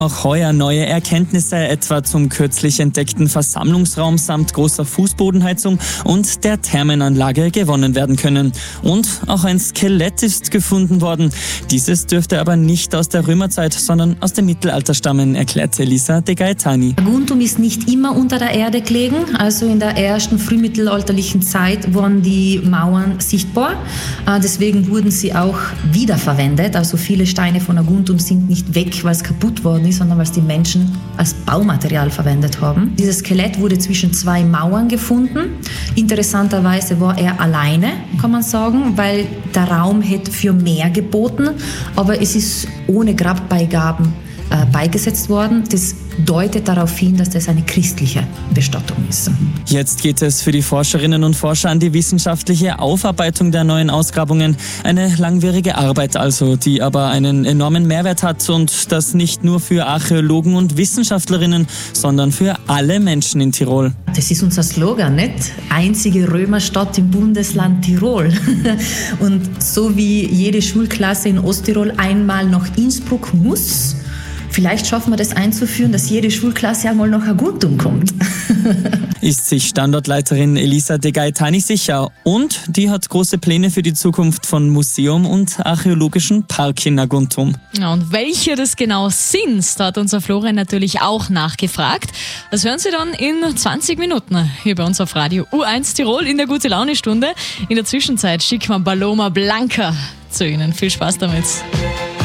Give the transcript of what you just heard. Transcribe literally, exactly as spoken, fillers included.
Auch heuer neue Erkenntnisse, etwa zum kürzlich entdeckten Versammlungsraum samt großer Fußbodenheizung und der Thermenanlage gewonnen werden können. Und auch ein Skelett ist gefunden worden. Dieses dürfte aber nicht aus der Römerzeit, sondern aus dem Mittelalter stammen, erklärt Elisa De Gaetani. Saguntum ist nicht immer unter der Erde gelegen. Also in der ersten frühmittelalterlichen Zeit waren die Mauern sichtbar. Deswegen wurden sie auch wiederverwendet. Also viele Steine von Saguntum sind nicht weg, weil es kaputt worden ist, sondern weil es die Menschen als Baumaterial verwendet haben. Dieses Skelett wurde zwischen zwei Mauern gefunden. Interessanterweise war er alleine, kann man sagen, weil der Raum hätte für mehr geboten, aber es ist ohne Grabbeigaben äh, beigesetzt worden. Das deutet darauf hin, dass das eine christliche Bestattung ist. Jetzt geht es für die Forscherinnen und Forscher an die wissenschaftliche Aufarbeitung der neuen Ausgrabungen. Eine langwierige Arbeit also, die aber einen enormen Mehrwert hat und das nicht nur für Archäologen und Wissenschaftlerinnen, sondern für alle Menschen in Tirol. Das ist unser Slogan, nicht? Einzige Römerstadt im Bundesland Tirol. Und so wie jede Schulklasse in Osttirol einmal nach Innsbruck muss, vielleicht schaffen wir das einzuführen, dass jede Schulklasse einmal nach Saguntum kommt. Ist sich Standortleiterin Elisa De Gaetani sicher. Und die hat große Pläne für die Zukunft von Museum und Archäologischen Park in Saguntum. Ja, und welche das genau sind, da hat unser Florian natürlich auch nachgefragt. Das hören Sie dann in zwanzig Minuten hier bei uns auf Radio U eins Tirol in der Gute-Laune-Stunde. In der Zwischenzeit schicken wir Paloma Blanca zu Ihnen. Viel Spaß damit.